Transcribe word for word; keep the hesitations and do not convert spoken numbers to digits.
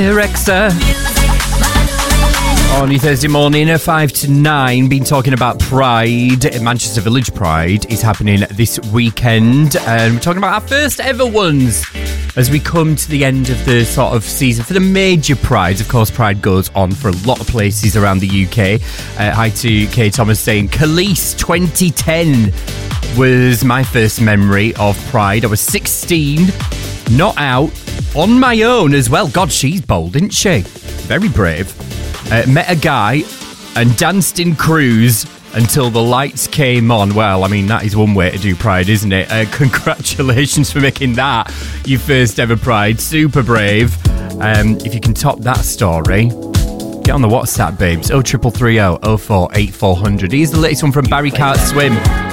Alexa. On your Thursday morning at five to nine, been talking about Pride. Manchester Village Pride is happening this weekend, and we're talking about our first ever ones as we come to the end of the sort of season for the major prides. Of course, Pride goes on for a lot of places around the U K. Uh, hi to Kay Thomas saying, Khalees twenty ten was my first memory of Pride. I was sixteen, not out, on my own as well. God, she's bold, isn't she? Very brave. Uh, met a guy and danced in crews until the lights came on. Well, I mean, that is one way to do Pride, isn't it? Uh, congratulations for making that your first ever Pride. Super brave. Um, if you can top that story, get on the WhatsApp, babes. oh triple three oh oh four eight four hundred. Here's the latest one from Barry Can't Swim.